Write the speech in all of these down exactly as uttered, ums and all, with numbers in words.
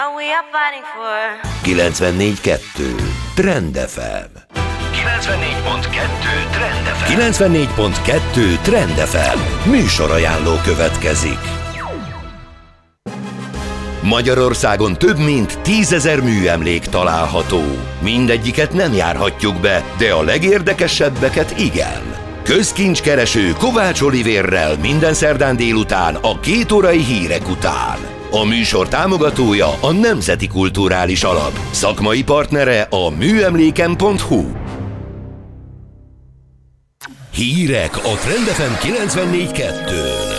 kilencvennégy kettő Trend ef em kilencvennégy pont kettő Trend ef em kilencvennégy pont kettő Trend ef em műsorajánló következik. Magyarországon több mint tízezer műemlék található. Mindegyiket nem járhatjuk be, de a legérdekesebbeket igen. Közkincskereső Kovács Olivérrel minden szerdán délután a kétórai hírek után. A műsor támogatója a Nemzeti Kulturális Alap, szakmai partnere a műemléken pont hu. Hírek a Trend ef em kilencvennégy kettőn.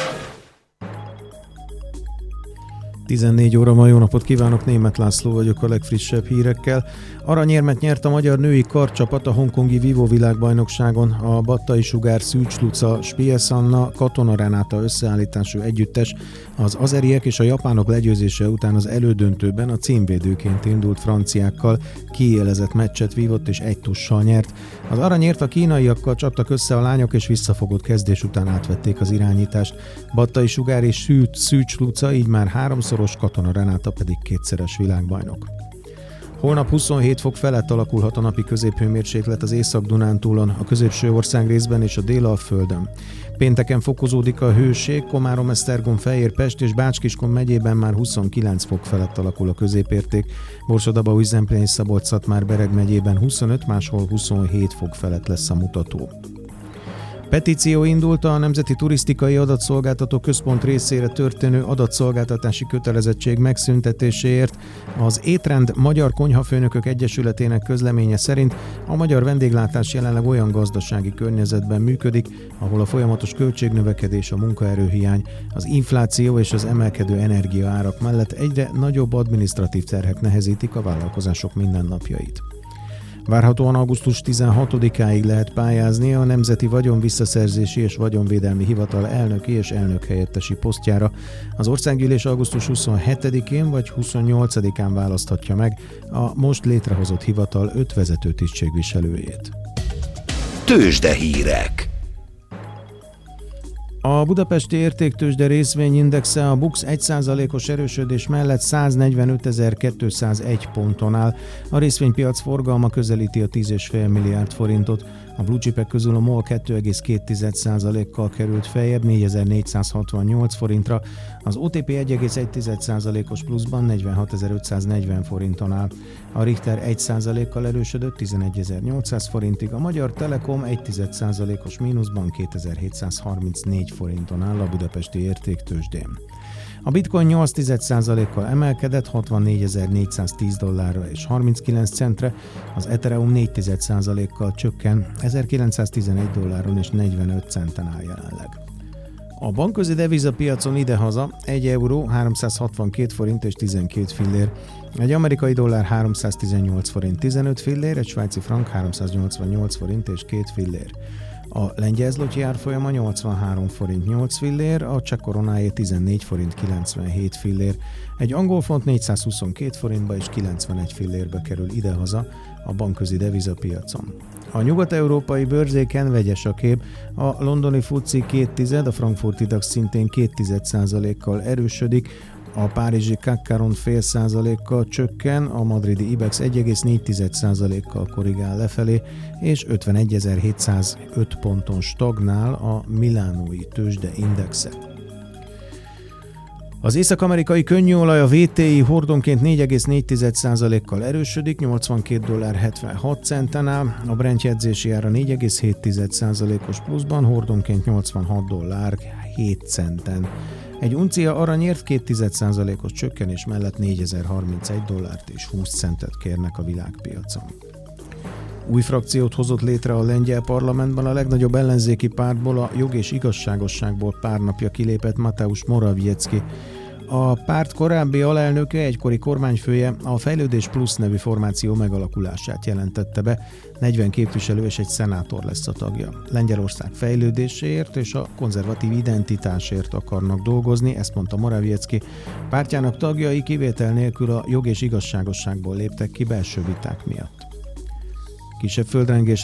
tizennégy óra ma, jó napot kívánok, Németh László vagyok a legfrissebb hírekkel. Aranyérmet nyert a magyar női karcsapat a hongkongi Vívó világbajnokságon. A Battai Sugár, Szűcs Luca, Spies Anna, Katona Renáta összeállítású együttes az azeriek és a japánok legyőzése után az elődöntőben a címvédőként indult franciákkal kiélezett meccset vívott és egy tussal nyert. Az aranyért a kínaiakkal csaptak össze a lányok, és visszafogott kezdés után átvették az irányítást. Battai Sugár és Szűcs Luca így már háromszoros, Katona Renáta pedig kétszeres világbajnok. Holnap huszonhét fok felett alakulhat a napi középhőmérséklet az Észak-Dunántúlon, a középső országrészben és a Dél-Alföldön. Pénteken fokozódik a hőség, Komárom, Esztergom, Fejér, Pest és Bács-Kiskun megyében már huszonkilenc fok felett alakul a középérték. Borsod-Abaúj-Zemplén és Szabolcs-Szatmár-Bereg megyében huszonöt, máshol huszonhét fok felett lesz a mutató. Petíció indult a Nemzeti Turisztikai Adatszolgáltató Központ részére történő adatszolgáltatási kötelezettség megszüntetéséért. Az Étrend Magyar Konyhafőnökök Egyesületének közleménye szerint a magyar vendéglátás jelenleg olyan gazdasági környezetben működik, ahol a folyamatos költségnövekedés, a munkaerőhiány, az infláció és az emelkedő energiaárak mellett egyre nagyobb adminisztratív terhek nehezítik a vállalkozások mindennapjait. Várhatóan augusztus tizenhatodikáig lehet pályázni a Nemzeti Vagyonvisszaszerzési és Vagyonvédelmi Hivatal elnöki és elnökhelyettesi posztjára. Az országgyűlés augusztus huszonhetedikén vagy huszonnyolcadikán választhatja meg a most létrehozott hivatal öt vezető tisztségviselőjét. Tőzsdehírek. A budapesti értéktőzsde részvényindexe a BUX egy százalékos erősödés mellett száznegyvenötezer-kétszázegy ponton áll. A részvénypiac forgalma közelíti a tíz egész öt milliárd forintot. A blue chipek közül a MOL kettő egész két százalékkal került feljebb négyezer-négyszázhatvannyolc forintra, az o té pé egy egész egy százalékos pluszban negyvenhatezer-ötszáznegyven forinton áll. A Richter egy százalékkal erősödött tizenegyezer-nyolcszáz forintig, a Magyar Telekom egy százalékos mínuszban kétezer-hétszázharmincnégy forinton áll a budapesti értéktőzsdén. A bitcoin nyolc százalékkal emelkedett hatvannégyezer-négyszáztíz dollárra és harminckilenc centre, az Ethereum négy százalékkal csökken, ezerkilencszáztizenegy dolláron és negyvenöt centen áll jelenleg. A bankközi devizapiacon idehaza egy euró háromszázhatvankét forint és tizenkét fillér, egy amerikai dollár háromszáztizennyolc forint tizenöt fillér, egy svájci frank háromszáznyolcvannyolc forint és két fillér. A lengyel zloty árfolyama nyolcvanhárom forint nyolc fillér, a cseh koronáé tizennégy forint kilencvenhét fillér, egy angol font négyszázhuszonkettő forintba és kilencvenegy fillérbe kerül idehaza a bankközi devizapiacon. A nyugat-európai bőrzéken vegyes a kép, a londoni fuci két tized, a frankfurti dax szintén két tized százalékkal erősödik, a párizsi cé á cé Caron fél százalékkal csökken, a madridi ibex egy egész négy százalékkal korrigál lefelé, és ötvenegyezer-hétszázöt ponton stagnál a milánói tőzsdeindexe. Az észak-amerikai könnyűolaj a vé té i hordonként négy egész négy százalékkal erősödik, nyolcvankét dollár hetvenhat centen áll, a Brent jegyzési ára négy egész hét százalékos pluszban, hordonként nyolcvanhat dollár hét centen. Egy uncia aranyért két tized százalékos csökkenés mellett négyezer-harmincegy dollárt és húsz centet kérnek a világpiacon. Új frakciót hozott létre a lengyel parlamentben, a legnagyobb ellenzéki pártból, a Jog és Igazságosságból pár napja kilépett Mateusz Morawiecki. A párt korábbi alelnöke, egykori kormányfője a Fejlődés Plusz nevű formáció megalakulását jelentette be, negyven képviselő és egy szenátor lesz a tagja. Lengyelország fejlődéséért és a konzervatív identitásért akarnak dolgozni, ezt mondta Morawiecki. Pártjának tagjai kivétel nélkül a Jog és Igazságosságból léptek ki belső viták miatt. Kisebb földrengés